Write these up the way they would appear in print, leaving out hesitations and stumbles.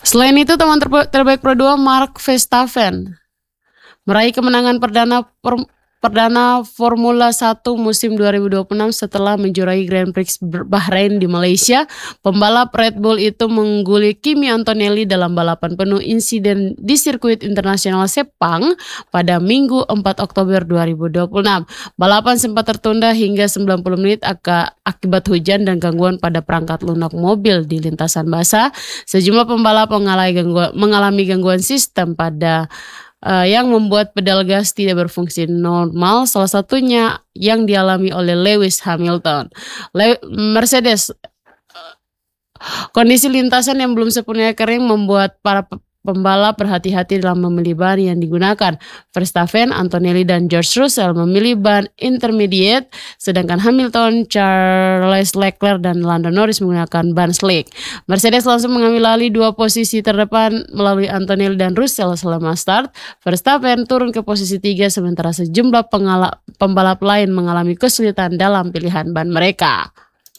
Selain itu, teman terbaik Pro 2 Max Verstappen meraih kemenangan perdana Formula 1 musim 2026 setelah menjuarai Grand Prix Bahrain di Malaysia. Pembalap Red Bull itu mengungguli Kimi Antonelli dalam balapan penuh insiden di sirkuit internasional Sepang pada Minggu 4 Oktober 2026. Balapan sempat tertunda hingga 90 menit akibat hujan dan gangguan pada perangkat lunak mobil di lintasan basah. Sejumlah pembalap mengalami gangguan sistem yang membuat pedal gas tidak berfungsi normal, salah satunya yang dialami oleh Lewis Hamilton. Mercedes, kondisi lintasan yang belum sepenuhnya kering membuat para pembalap berhati-hati dalam memilih ban yang digunakan. Verstappen, Antonelli, dan George Russell memilih ban intermediate, sedangkan Hamilton, Charles Leclerc, dan Lando Norris menggunakan ban slick. Mercedes langsung mengambil alih dua posisi terdepan melalui Antonelli dan Russell selama start. Verstappen turun ke posisi 3, sementara sejumlah pembalap lain mengalami kesulitan dalam pilihan ban mereka.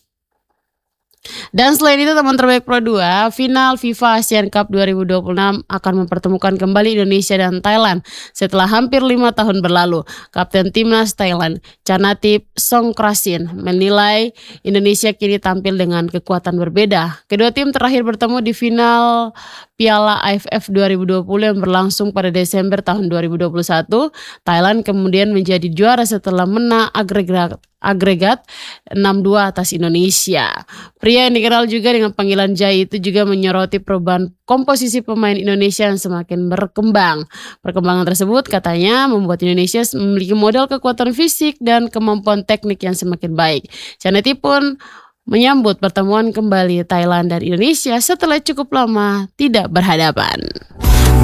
Dan selain itu, teman terbaik Pro 2, final FIFA Asian Cup 2026 akan mempertemukan kembali Indonesia dan Thailand setelah hampir 5 tahun berlalu. Kapten Timnas Thailand, Chanatip Songkrasin, menilai Indonesia kini tampil dengan kekuatan berbeda. Kedua tim terakhir bertemu di final Piala AFF 2020 yang berlangsung pada Desember tahun 2021. Thailand kemudian menjadi juara setelah menang agregat 6-2 atas Indonesia. Pria yang dikenal juga dengan panggilan Jai itu juga menyoroti perubahan komposisi pemain Indonesia yang semakin berkembang. Perkembangan tersebut katanya membuat Indonesia memiliki modal kekuatan fisik dan kemampuan teknik yang semakin baik. Chanati pun menyambut pertemuan kembali Thailand dan Indonesia setelah cukup lama tidak berhadapan.